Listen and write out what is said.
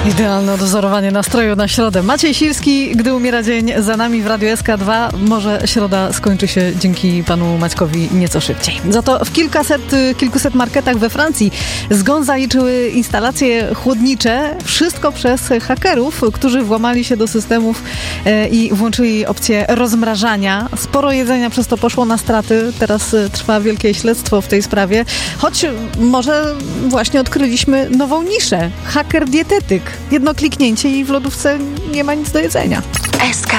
Idealne odwzorowanie nastroju na środę. Maciej Silski, gdy umiera dzień, za nami w Radiu SK2. Może środa skończy się dzięki panu Maćkowi nieco szybciej. Za to w kilkuset marketach we Francji zaliczyły instalacje chłodnicze. Wszystko przez hakerów, którzy włamali się do systemów i włączyli opcję rozmrażania. Sporo jedzenia przez to poszło na straty. Teraz trwa wielkie śledztwo w tej sprawie. Choć może właśnie odkryliśmy nową niszę. Haker dietetyk. Jedno kliknięcie i w lodówce nie ma nic do jedzenia. SK.